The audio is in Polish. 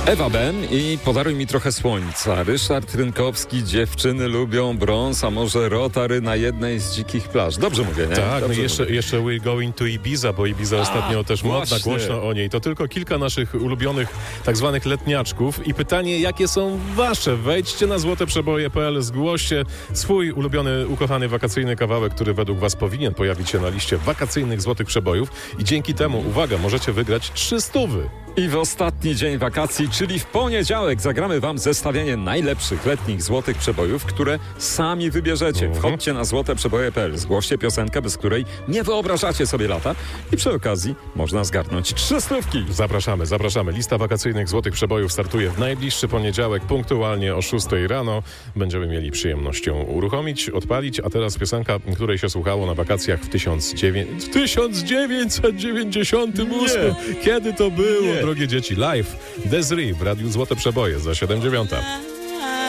Ewa Ben i Podaruj mi trochę słońca. Ryszard Rynkowski, Dziewczyny lubią brąz, a może Rotary na jednej z dzikich plaż. Dobrze mówię, nie? Tak, Dobrze jeszcze We're Going to Ibiza, bo Ibiza ostatnio też modna, głośno o niej. To tylko kilka naszych ulubionych tak zwanych letniaczków i pytanie, jakie są wasze? Wejdźcie na złoteprzeboje.pl, zgłoście swój ulubiony, ukochany wakacyjny kawałek, który według was powinien pojawić się na liście wakacyjnych złotych przebojów i dzięki temu, uwaga, możecie wygrać 300. I w ostatni dzień wakacji, czyli w poniedziałek, zagramy wam zestawienie najlepszych letnich złotych przebojów, które sami wybierzecie. Wchodźcie na złoteprzeboje.pl, zgłoście piosenkę, bez której nie wyobrażacie sobie lata i przy okazji można zgarnąć 300. Zapraszamy. Lista wakacyjnych złotych przebojów startuje w najbliższy poniedziałek, punktualnie o 6 rano. Będziemy mieli przyjemność ją uruchomić, odpalić, a teraz piosenka, której się słuchało na wakacjach w 1998. Kiedy to było, drogie dzieci? Live Desiree w Radiu Złote Przeboje za 7:09.